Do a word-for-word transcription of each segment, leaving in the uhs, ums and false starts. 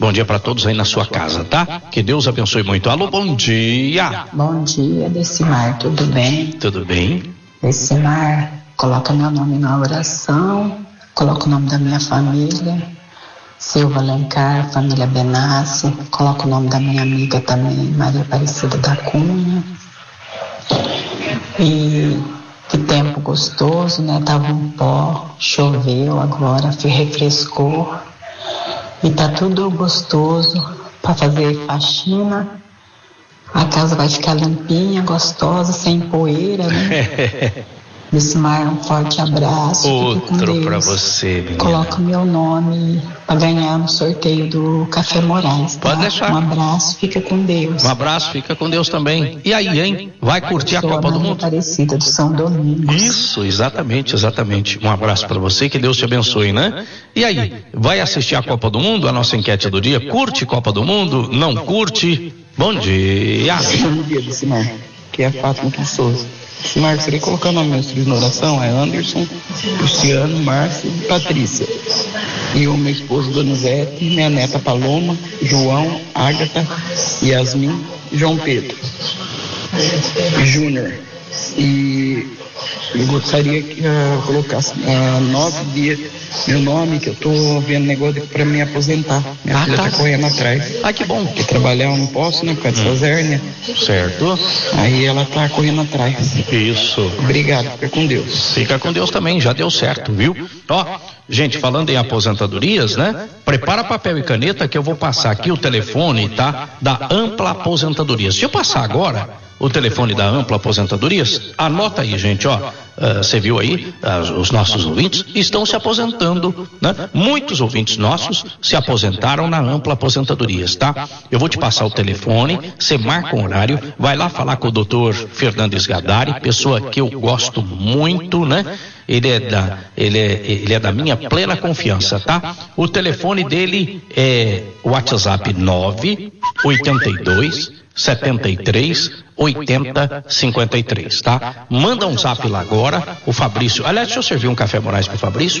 Bom dia para todos aí na sua casa, tá? Que Deus abençoe muito. Alô, bom dia. Bom dia, Decimar, tudo bem? Tudo bem? Decimar, coloca meu nome na oração, coloca o nome da minha família, Silva Alencar, família Benassi, coloca o nome da minha amiga também, Maria Aparecida da Cunha. E que tempo gostoso, né? Tava um pó, choveu agora, refrescou. E tá tudo gostoso para fazer faxina. A casa vai ficar limpinha, gostosa, sem poeira, né? Decimar, um forte abraço. Outro para você, menina. Coloca o meu nome para ganhar no sorteio do Café Moraes, tá? Pode deixar. Um abraço, fica com Deus. Um abraço, fica com Deus também. E aí, hein? Vai curtir a Copa do Mundo? Aparecida do São Domingos. Isso, exatamente, exatamente. Um abraço para você, que Deus te abençoe, né? E aí, vai assistir a Copa do Mundo? A nossa enquete do dia. Curte Copa do Mundo? Não curte? Bom dia. Bom dia, Decimar. Que é Fátima de Souza. Decimar, gostaria de colocar o nome meus filhos na oração. É Anderson, Luciano, Márcio e Patrícia. E o meu esposo, Donizete, minha neta Paloma, João, Ágata, Yasmin, João Pedro, Júnior. E eu gostaria que uh, colocasse uh, nove dias meu nome, que eu tô vendo negócio para me aposentar. Minha ah, filha tá. tá correndo atrás. Ah, que bom. Porque trabalhar eu não posso, né? Por causa hum. dessas hérnias. Certo. Aí ela tá correndo atrás. Isso. Obrigado, fica com Deus. Fica com Deus também, já deu certo, viu? Ó, gente, falando em aposentadorias, né? Prepara papel e caneta que eu vou passar aqui o telefone, tá? Da Ampla Aposentadorias. Deixa eu passar agora o telefone da Ampla Aposentadorias. Anota aí, gente, ó. Você uh, viu aí, uh, os nossos ouvintes estão se aposentando, né? Muitos ouvintes nossos se aposentaram na Ampla Aposentadorias, tá? Eu vou te passar o telefone, você marca um horário, vai lá falar com o doutor Fernandes Gadari, pessoa que eu gosto muito, né? Ele é da, ele é, ele é da minha plena confiança, tá? O telefone dele é o WhatsApp nove oito dois setenta e três oitenta cinquenta e três, tá? Manda um zap lá agora, o Fabrício. Aliás, deixa eu servir um café Moraes pro Fabrício.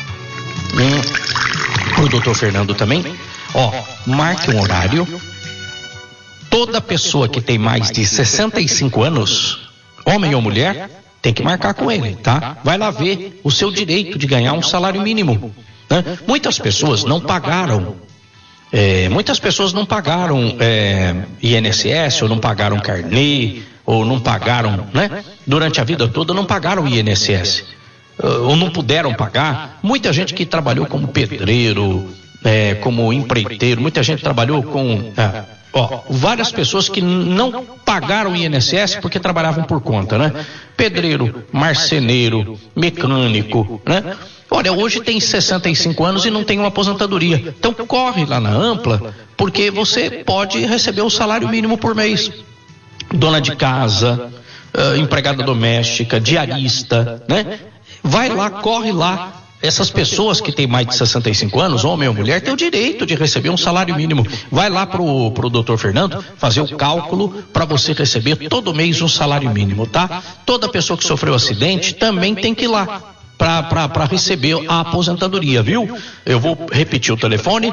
Hum, pro doutor Fernando também. Ó, marque um horário. Toda pessoa que tem mais de sessenta e cinco anos, homem ou mulher, tem que marcar com ele, tá? Vai lá ver o seu direito de ganhar um salário mínimo, né? Muitas pessoas não pagaram É, muitas pessoas não pagaram é, I N S S, ou não pagaram carnê, ou não pagaram, né? Durante a vida toda não pagaram I N S S, ou não puderam pagar. Muita gente que trabalhou como pedreiro, é, como empreiteiro, muita gente trabalhou com... É, ó, várias pessoas que não pagaram I N S S porque trabalhavam por conta, né? Pedreiro, marceneiro, mecânico, né? Olha, hoje tem sessenta e cinco anos e não tem uma aposentadoria. Então corre lá na Ampla, porque você pode receber o salário mínimo por mês. Dona de casa, uh, empregada doméstica, diarista, né? Vai lá, corre lá. Essas pessoas que têm mais de sessenta e cinco anos, homem ou mulher, têm o direito de receber um salário mínimo. Vai lá pro, pro doutor Fernando fazer o cálculo para você receber todo mês um salário mínimo, tá? Toda pessoa que sofreu acidente também tem que ir lá para receber a aposentadoria, viu? Eu vou repetir o telefone: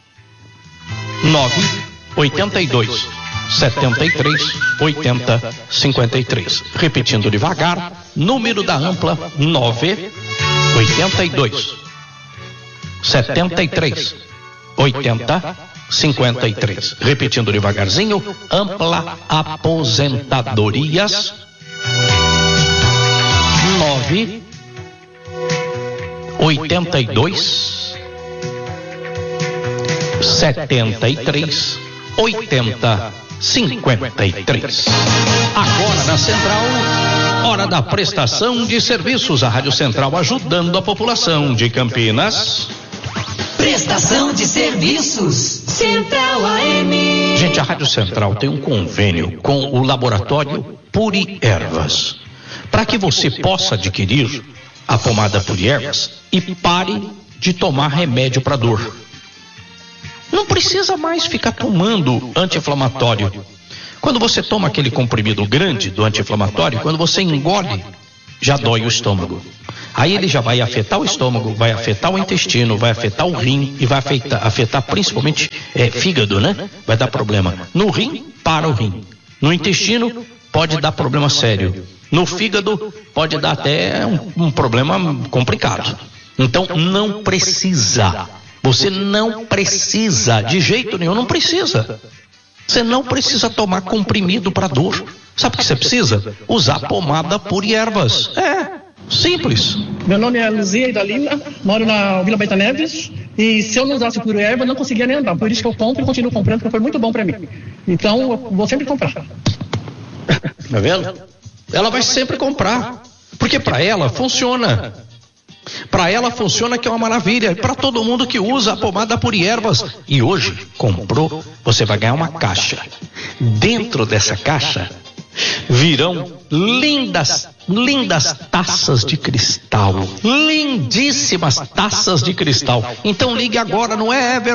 nove oito dois setenta e três oitenta cinquenta e três. Repetindo devagar, número da Ampla nove oito dois setenta e três oitenta cinquenta e três. Repetindo devagarzinho, Ampla Aposentadorias nove oitenta e dois setenta e três oitenta cinquenta e três. Agora na Central, hora da prestação de serviços. A Rádio Central ajudando a população de Campinas. Prestação de serviços Central A M. Gente, a Rádio Central tem um convênio com o laboratório Puri Ervas, para que você possa adquirir a pomada Puri Ervas e pare de tomar remédio para dor. Não precisa mais ficar tomando anti-inflamatório. Quando você toma aquele comprimido grande do anti-inflamatório, quando você engole, já dói o estômago. Aí ele já vai afetar o estômago, vai afetar o intestino, vai afetar o rim e vai afetar, afetar principalmente é, fígado, né? Vai dar problema. No rim, para o rim. No intestino, pode dar problema sério. No fígado, pode dar até um, um problema complicado. Então, não precisa. Você não precisa, de jeito nenhum, não precisa. Você não precisa tomar comprimido para dor. Sabe o que você precisa? Usar pomada por ervas. É, simples. Meu nome é Luzia Idalina, moro na Vila Baita Neves, e se eu não usasse por erva, eu não conseguia nem andar. Por isso que eu compro e continuo comprando, porque foi muito bom para mim. Então, eu vou sempre comprar. Tá vendo? Ela vai sempre comprar, porque para ela funciona. Para ela funciona, que é uma maravilha. Para todo mundo que usa a pomada por ervas. E hoje, comprou, você vai ganhar uma caixa. Dentro dessa caixa virão lindas, lindas taças de cristal. Lindíssimas taças de cristal. Então ligue agora no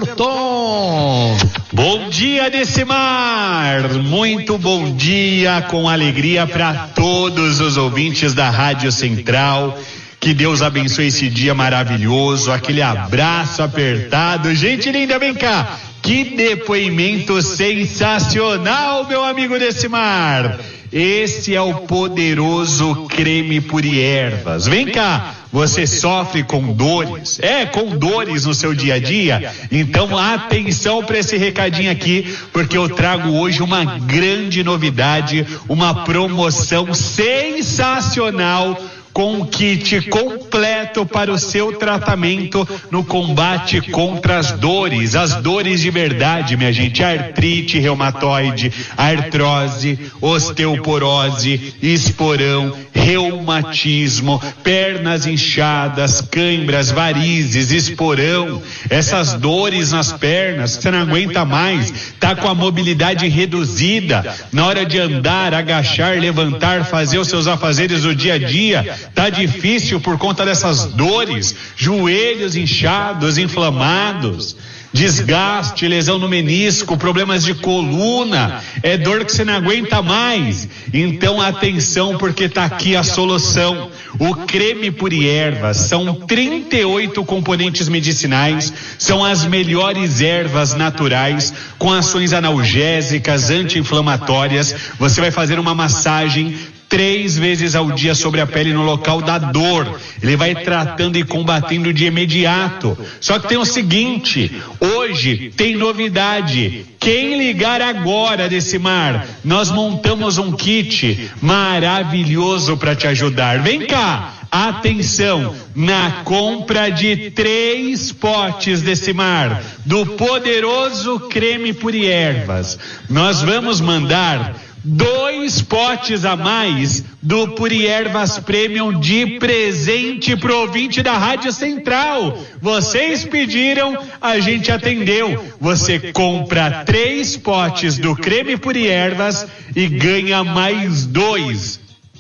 Everton. Bom dia, Decimar. Muito bom dia, com alegria para todos os ouvintes da Rádio Central. Que Deus abençoe esse dia maravilhoso, aquele abraço apertado. Gente linda, vem cá. Que depoimento sensacional, meu amigo Decimar. Esse é o poderoso creme Puri Ervas. Vem cá, você sofre com dores? É, com dores no seu dia a dia? Então atenção para esse recadinho aqui, porque eu trago hoje uma grande novidade, uma promoção sensacional, com um kit completo para o seu tratamento no combate contra as dores, as dores de verdade, minha gente, artrite reumatoide, artrose, osteoporose, esporão, reumatismo, pernas inchadas, cãibras, varizes, esporão, essas dores nas pernas, você não aguenta mais, tá com a mobilidade reduzida, na hora de andar, agachar, levantar, fazer os seus afazeres do dia a dia, tá difícil por conta dessas dores, joelhos inchados, inflamados, desgaste, lesão no menisco, problemas de coluna, é dor que você não aguenta mais. Então atenção, porque tá aqui a solução. O creme Puri Ervas, são trinta e oito componentes medicinais, são as melhores ervas naturais, com ações analgésicas, anti-inflamatórias. Você vai fazer uma massagem três vezes ao dia sobre a pele no local da dor. Ele vai tratando e combatendo de imediato. Só que tem o seguinte, hoje tem novidade. Quem ligar agora, Decimar, nós montamos um kit maravilhoso para te ajudar. Vem cá. Atenção, na compra de três potes, Decimar, do poderoso creme Puri Ervas, nós vamos mandar dois potes a mais do Puri Ervas Premium de presente pro ouvinte da Rádio Central. Vocês pediram, a gente atendeu. Você compra três potes do creme Puri Ervas e ganha mais dois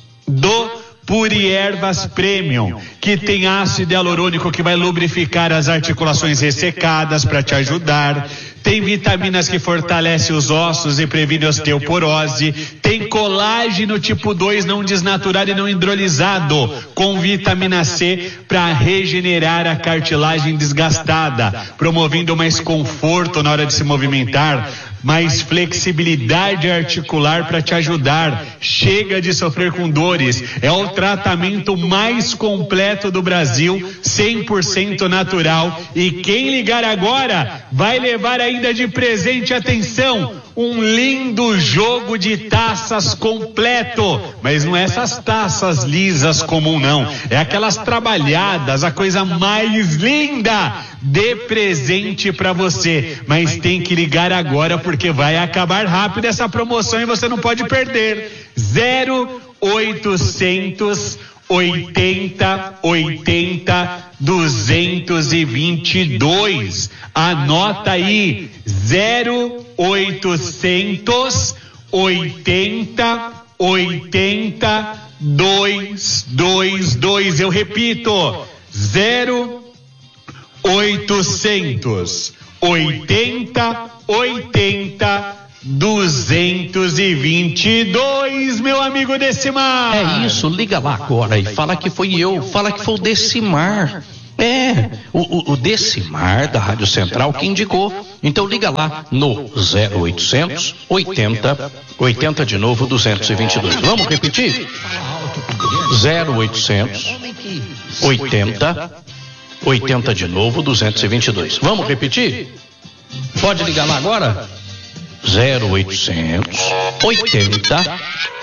do Puri Ervas Premium, que tem ácido hialurônico que vai lubrificar as articulações ressecadas para te ajudar. Tem vitaminas que fortalecem os ossos e previne osteoporose. Tem colágeno tipo dois não desnaturado e não hidrolisado, com vitamina C para regenerar a cartilagem desgastada, promovendo mais conforto na hora de se movimentar, mais flexibilidade articular para te ajudar. Chega de sofrer com dores. É o tratamento mais completo do Brasil, cem por cento natural. E quem ligar agora vai levar ainda de presente, atenção, um lindo jogo de taças completo. Mas não é essas taças lisas comum não, é aquelas trabalhadas, a coisa mais linda de presente para você. Mas tem que ligar agora, porque vai acabar rápido essa promoção e você não pode perder. Zero oitocentos oitenta, oitenta, duzentos e vinte e dois. Anota aí, zero oitocentos oitenta, oitenta, duzentos e vinte e dois. Eu repito, zero oitocentos oitenta, oitenta, duzentos e vinte e dois, meu amigo Decimar. É isso, liga lá agora e fala que foi eu, fala que foi o Decimar. É, o, o, o Decimar da Rádio Central que indicou. Então liga lá no zero oitocentos, oitenta, oitenta de novo, duzentos e vinte e dois. Vamos repetir? zero oitocentos, oitenta, oitenta de novo, duzentos e vinte e dois. Vamos repetir? Pode ligar lá agora? zero oitocentos, oitenta,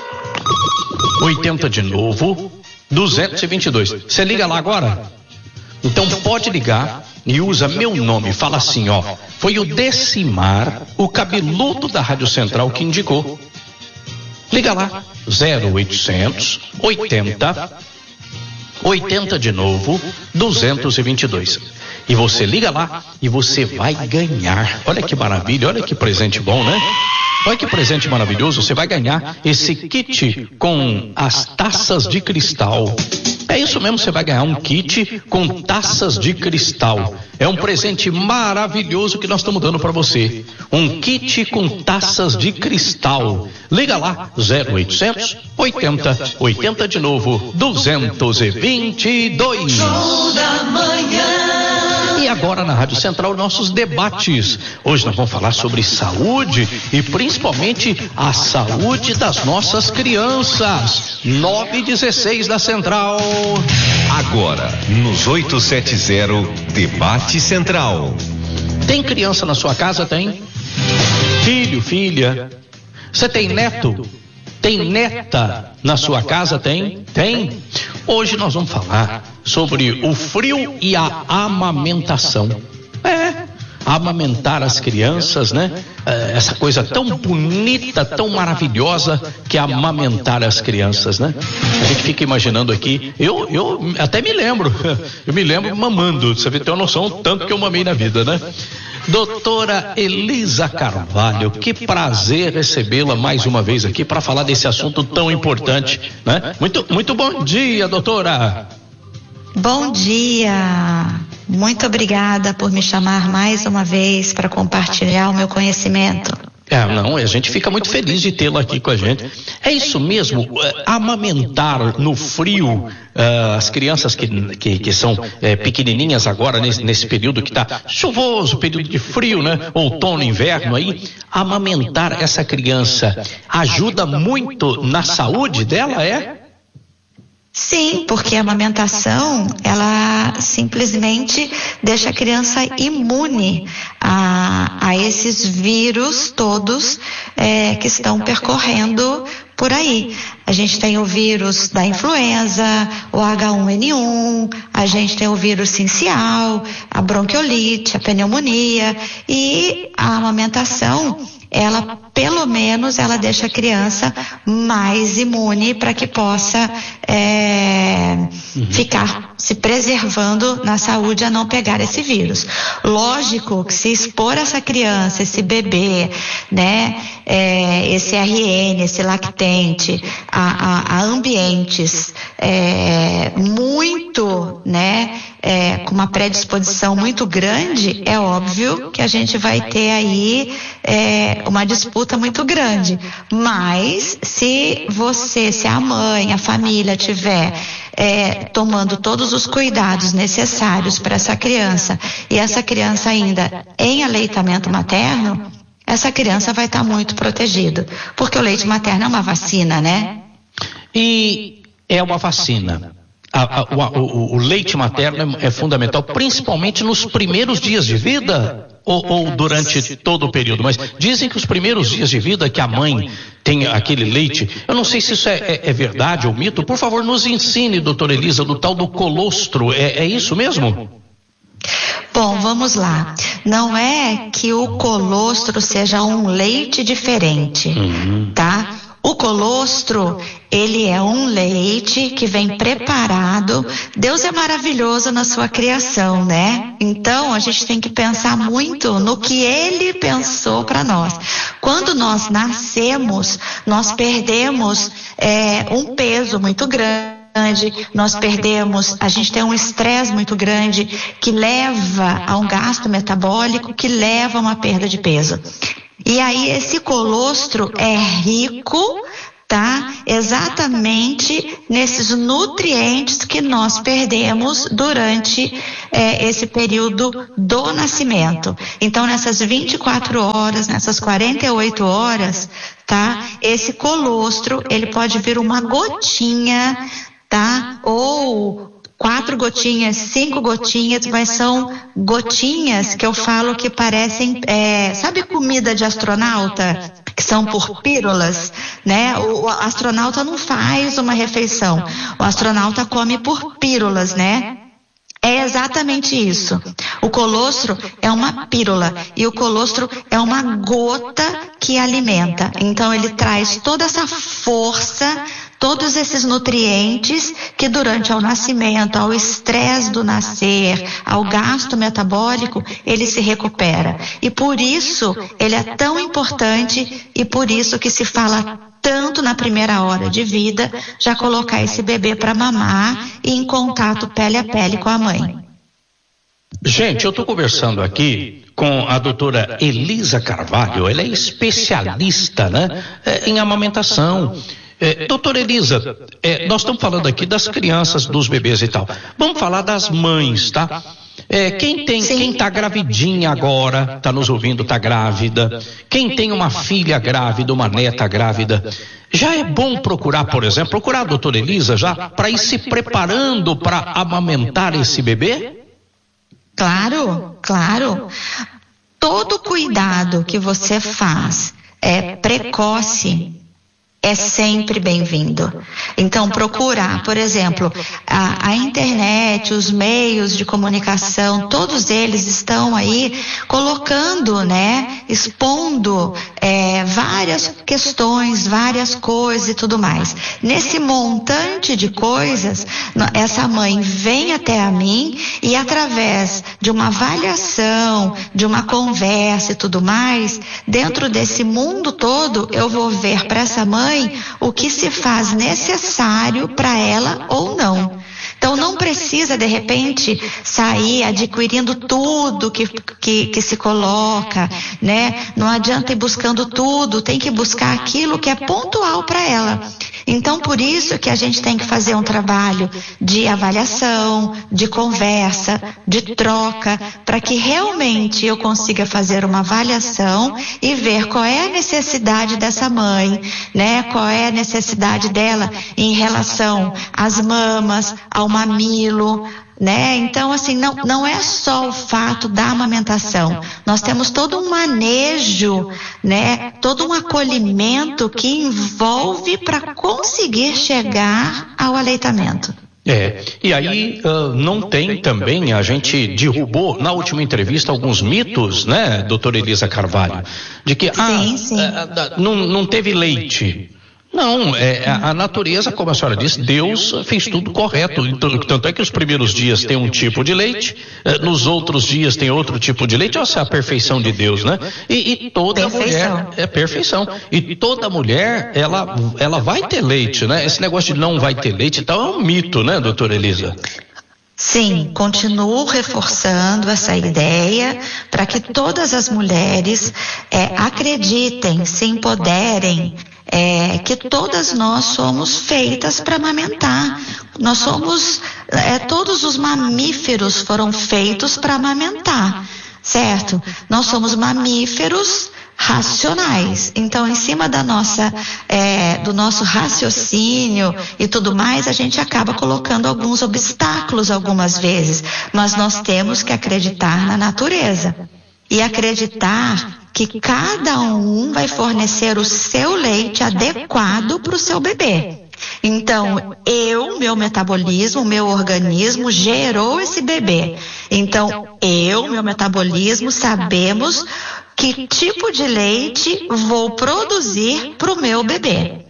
oitenta de novo, duzentos e vinte e dois. Você liga lá agora? Então pode ligar e usa meu nome, fala assim, ó, foi o Decimar, o cabeludo da Rádio Central que indicou. Liga lá, zero oitocentos, oitenta, oitenta de novo, duzentos e vinte e dois. E você liga lá e você vai ganhar. Olha que maravilha, olha que presente bom, né? Olha que presente maravilhoso, você vai ganhar esse kit com as taças de cristal. É isso mesmo, você vai ganhar um kit com taças de cristal. É um presente maravilhoso que nós estamos dando para você. Um kit com taças de cristal. Liga lá, zero oitocentos, oitenta, oitenta de novo, duzentos e vinte e dois. Show da manhã. E agora na Rádio Central, nossos debates. Hoje nós vamos falar sobre saúde e principalmente a saúde das nossas crianças. nove e dezesseis da Central. Agora, nos oitocentos e setenta, Debate Central. Tem criança na sua casa? Tem? Filho, filha? Você tem neto? Tem neta na sua casa? Tem? Tem? Hoje nós vamos falar sobre o frio e a amamentação. É, amamentar as crianças, né? É, essa coisa tão bonita, tão maravilhosa que é amamentar as crianças, né? A gente fica imaginando aqui, eu, eu até me lembro, eu me lembro mamando, você tem uma noção tanto que eu mamei na vida, né? Doutora Elisa Carvalho, que prazer recebê-la mais uma vez aqui para falar desse assunto tão importante, né? Muito, muito bom dia, doutora. Bom dia, muito obrigada por me chamar mais uma vez para compartilhar o meu conhecimento. É, não, a gente fica muito feliz de tê-la aqui com a gente. É isso mesmo, uh, amamentar no frio uh, as crianças que, que, que são uh, pequenininhas agora, nesse, nesse período que está chuvoso, período de frio, né? Outono, inverno aí, amamentar essa criança ajuda muito na saúde dela, é? Sim, porque a amamentação, ela simplesmente deixa a criança imune a, a esses vírus todos é, que estão percorrendo por aí. A gente tem o vírus da influenza, o agá um ene um, a gente tem o vírus sincial, a bronquiolite, a pneumonia, e a amamentação, ela pelo menos ela deixa a criança mais imune para que possa é, uhum. ficar se preservando na saúde a não pegar esse vírus. Lógico que se expor essa criança, esse bebê, né, é, esse erre ene, esse lactente, a, a, a ambientes é, muito, né, é, com uma predisposição muito grande, é óbvio que a gente vai ter aí é, uma disputa muito grande. Mas se você, se a mãe, a família tiver é, tomando todos os cuidados necessários para essa criança, e essa criança ainda em aleitamento materno, essa criança vai estar muito protegida, porque o leite materno é uma vacina, né? E é uma vacina. A, a, o, o leite materno é, é fundamental, principalmente nos primeiros dias de vida ou, ou durante todo o período. Mas dizem que os primeiros dias de vida que a mãe tem aquele leite, eu não sei se isso é, é, é verdade ou mito. Por favor, nos ensine, doutora Elisa, do tal do colostro. É, é isso mesmo? Bom, vamos lá. Não é que o colostro seja um leite diferente, uhum. tá? O colostro, ele é um leite que vem preparado. Deus é maravilhoso na sua criação, né? Então, a gente tem que pensar muito no que ele pensou para nós. Quando nós nascemos, nós perdemos é, um peso muito grande. Nós perdemos, a gente tem um estresse muito grande que leva a um gasto metabólico, que leva a uma perda de peso. E aí esse colostro é rico, tá? Exatamente nesses nutrientes que nós perdemos durante é, esse período do nascimento. Então, nessas vinte e quatro horas, nessas quarenta e oito horas, tá? Esse colostro, ele pode vir uma gotinha, tá? Ou quatro gotinhas, cinco gotinhas, mas são gotinhas que eu falo que parecem, é, sabe comida de astronauta? Que são por pílulas, né? O, o astronauta não faz uma refeição, o astronauta come por pílulas, né? É exatamente isso. O colostro é uma pílula e o colostro é uma gota que alimenta. Então ele traz toda essa força, todos esses nutrientes que durante ao nascimento, ao estresse do nascer, ao gasto metabólico, ele se recupera. E por isso ele é tão importante e por isso que se fala tanto na primeira hora de vida, já colocar esse bebê para mamar e em contato pele a pele com a mãe. Gente, eu estou conversando aqui com a doutora Elisa Carvalho, ela é especialista, né, em amamentação. É, doutora Elisa, é, nós estamos falando aqui das crianças, dos bebês e tal. Vamos falar das mães, tá? É, quem tem, quem está gravidinha agora, está nos ouvindo, está grávida. Quem tem uma filha grávida, uma neta grávida, já é bom procurar, por exemplo, procurar a doutora Elisa já para ir se preparando para amamentar esse bebê? Claro, claro. Todo cuidado que você faz é precoce, é sempre bem-vindo. Então, procurar, por exemplo, a, a internet, os meios de comunicação, todos eles estão aí colocando, né, expondo é, várias questões, várias coisas e tudo mais. Nesse montante de coisas, essa mãe vem até a mim e através de uma avaliação, de uma conversa e tudo mais, dentro desse mundo todo, eu vou ver para essa mãe o que se faz necessário para ela ou não. Então não precisa de repente sair adquirindo tudo que, que, que se coloca, né? Não adianta ir buscando tudo, tem que buscar aquilo que é pontual para ela. Então por isso que a gente tem que fazer um trabalho de avaliação, de conversa, de troca, para que realmente eu consiga fazer uma avaliação e ver qual é a necessidade dessa mãe, né? Qual é a necessidade dela em relação às mamas, ao mamilo, né? Então, assim, não, não é só o fato da amamentação. Nós temos todo um manejo, né? Todo um acolhimento que envolve para conseguir chegar ao aleitamento. É, e aí uh, não tem também, a gente derrubou na última entrevista alguns mitos, né, doutora Elisa Carvalho, de que ah, sim, sim. Uh, não, não teve leite. Não, é, a natureza, como a senhora disse, Deus fez tudo correto. Tanto é que os primeiros dias tem um tipo de leite, nos outros dias tem outro tipo de leite. Essa é a perfeição de Deus, né? E, e toda perfeição. mulher é perfeição. E toda mulher, ela, ela vai ter leite, né? Esse negócio de não vai ter leite e tal é um mito, né, doutora Elisa? Sim, continuo reforçando essa ideia para que todas as mulheres é, acreditem, se empoderem, é, que todas nós somos feitas para amamentar. Nós somos, é, todos os mamíferos foram feitos para amamentar, certo? Nós somos mamíferos racionais. Então, em cima da nossa, é, do nosso raciocínio e tudo mais, a gente acaba colocando alguns obstáculos algumas vezes, mas nós temos que acreditar na natureza e acreditar que cada um vai fornecer o seu leite adequado para o seu bebê. Então, eu, meu metabolismo, meu organismo gerou esse bebê. Então, eu, meu metabolismo, sabemos que tipo de leite vou produzir para o meu bebê.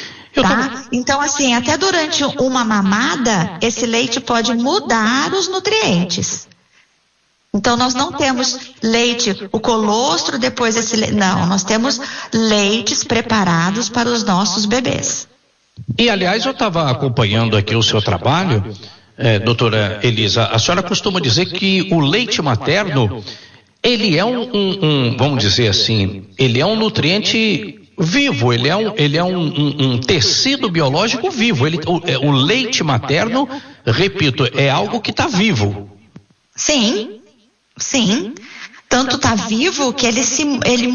Tá? Então, assim, até durante uma mamada, esse leite pode mudar os nutrientes. Então, nós não temos leite, o colostro, depois esse leite. Não, nós temos leites preparados para os nossos bebês. E, aliás, eu estava acompanhando aqui o seu trabalho, é, doutora Elisa, a senhora costuma dizer que o leite materno ele é um, um, um, vamos dizer assim, ele é um nutriente vivo, ele é um, ele é um, um, um tecido biológico vivo. Ele, o, o leite materno, repito, é algo que está vivo. Sim, sim. Tanto está vivo que ele se ele